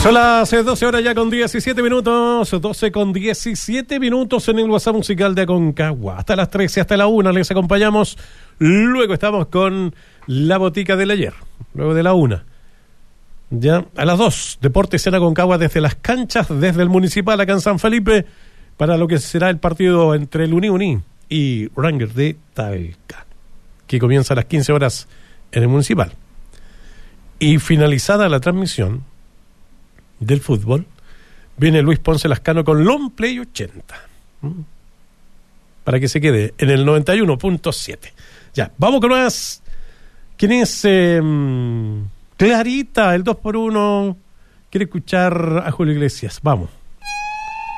Son las 12 horas ya con 17 minutos, 12 con 17 minutos en el WhatsApp musical de Aconcagua. Hasta las 13, hasta la 1 les acompañamos. Luego estamos con la botica del ayer, luego de la 1. Ya a las 2, Deportes en Aconcagua desde las canchas, desde el Municipal acá en San Felipe, para lo que será el partido entre el Uni y Rangers de Talca, que comienza a las 15 horas en el Municipal. Y finalizada la transmisión del fútbol, viene Luis Ponce Lascano con Long Play 80 para que se quede en el 91.7. Ya, vamos con más. ¿Quién es? Clarita, el 2x1 quiere escuchar a Julio Iglesias. Vamos.